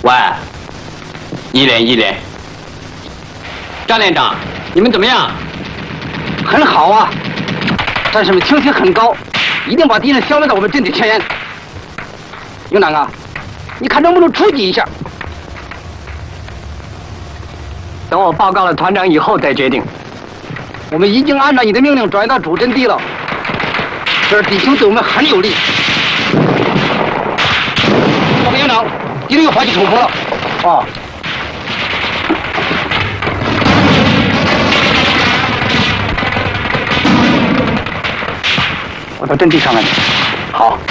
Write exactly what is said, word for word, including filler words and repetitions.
喂，一连一连，张连长，你们怎么样？ 很好啊，战士们情绪很高，一定把敌人消灭在我们阵地前沿。营长啊，你看能不能出击一下？ 等我报告了团长以后再决定。 我们已经按照你的命令转移到主阵地了，这儿敌情对我们很有利。报告营长，敌人又发起冲锋了。 哦。我到阵地上来。好。